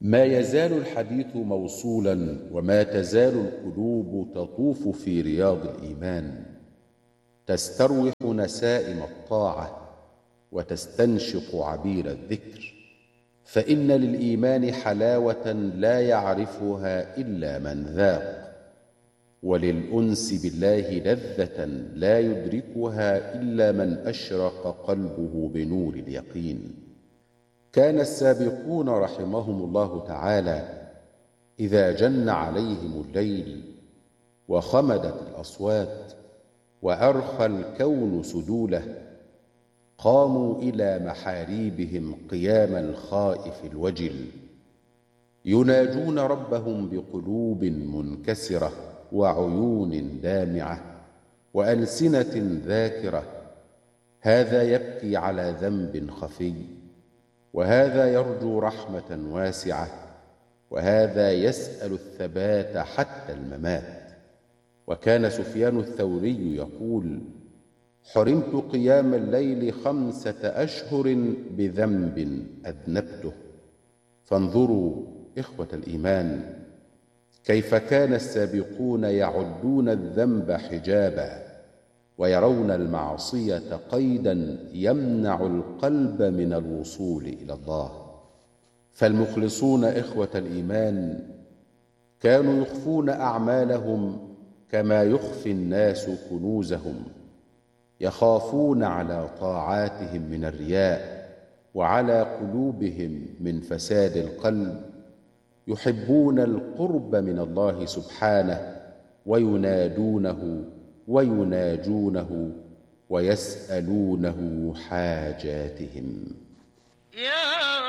ما يزال الحديث موصولا وما تزال القلوب تطوف في رياض الإيمان، تستروح نسائم الطاعة وتستنشق عبير الذكر، فإن للإيمان حلاوة لا يعرفها إلا من ذاق، وللأنس بالله لذة لا يدركها إلا من أشرق قلبه بنور اليقين. كان السابقون رحمهم الله تعالى إذا جن عليهم الليل وخمدت الأصوات وأرخى الكون سدوله قاموا إلى محاريبهم قيام الخائف الوجل، يناجون ربهم بقلوب منكسرة وعيون دامعة وألسنة ذاكرة. هذا يبكي على ذنب خفي، وهذا يرجو رحمة واسعة، وهذا يسأل الثبات حتى الممات. وكان سفيان الثوري يقول: حرمت قيام الليل 5 أشهر بذنب أذنبته. فانظروا إخوة الإيمان كيف كان السابقون يعدون الذنب حجابا، ويرون المعصية قيدا يمنع القلب من الوصول إلى الله. فالمخلصون إخوة الإيمان كانوا يخفون أعمالهم كما يخفي الناس كنوزهم، يخافون على طاعاتهم من الرياء وعلى قلوبهم من فساد القلب، يحبون القرب من الله سبحانه وينادونه ويناجونه ويسألونه حاجاتهم.